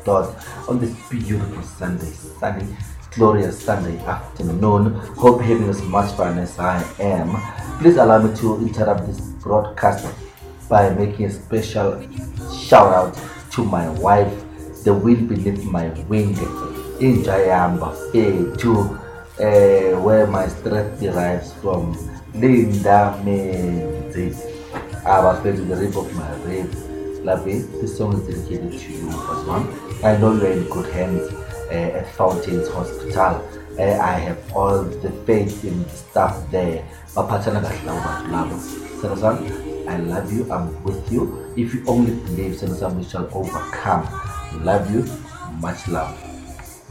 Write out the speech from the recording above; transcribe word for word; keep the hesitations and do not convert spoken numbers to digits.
dot on this beautiful Sunday, sunny, glorious Sunday afternoon. Hope you're having as much fun as I am. Please allow me to interrupt this broadcast by making a special shout out to my wife, the wind beneath my wing, in Jayamba, to uh, where my strength derives from. Linda Menzies. I was going to the rib of my rib. Lovey, this song is dedicated to you, first one. I know you're in good hands uh, at Fountains Hospital. Uh, I have all the faith in the staff there. Baphathana kahle abantu labo. Sena sami, I love you, I'm with you. If you only believe, Sena sami, we shall overcome. Love you, much love.